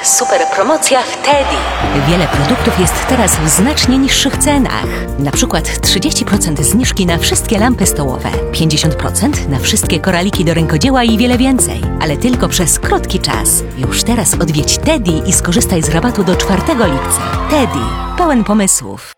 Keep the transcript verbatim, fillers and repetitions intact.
super promocja w Teddy. Wiele produktów jest teraz w znacznie niższych cenach. Na przykład trzydzieści procent zniżki na wszystkie lampy stołowe, pięćdziesiąt procent na wszystkie koraliki do rękodzieła i wiele więcej. Ale tylko przez krótki czas. Już teraz odwiedź Teddy i skorzystaj z rabatu do czwartego lipca. Teddy. Pełen pomysłów.